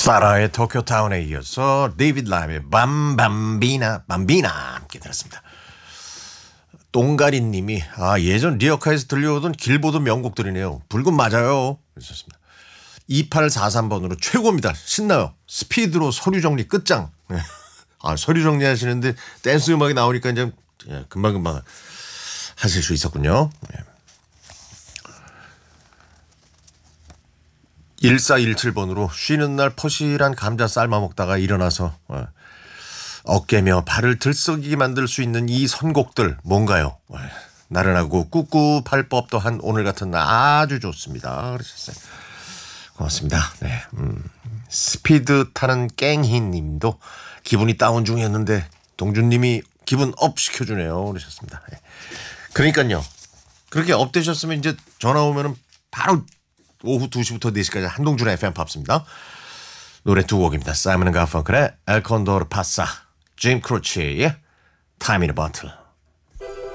사라의 도쿄타운에 이어서 데이비드 라임의 밤밤비나 함께 들었습니다. 똥가리님이 예전 리어카에서 들려오던 길보드 명곡들이네요. 붉은 맞아요. 그러셨습니다. 2843번으로 최고입니다. 신나요. 스피드로 서류 정리 끝장. 서류 정리하시는데 댄스 음악이 나오니까 이제 금방금방 하실 수 있었군요. 1417번으로 쉬는 날 포실한 감자 삶아 먹다가 일어나서 어깨며 발을 들썩이게 만들 수 있는 이 선곡들 뭔가요? 나른하고 꿉꿉할 법도 한 오늘 같은 날 아주 좋습니다. 그러셨어요. 고맙습니다. 네. 스피드 타는 깽희님도 기분이 다운 중이었는데 동준님이 기분 업 시켜주네요. 그러셨습니다. 그러니까요. 그렇게 업 되셨으면 이제 전화 오면은 바로 오후 2시부터 4시까지 한동준의 FM 팝습니다. 노래 두 곡입니다. 사이먼 가펑클의 엘 콘도르 파사, 짐 크로치의 타임 인 어 버틀.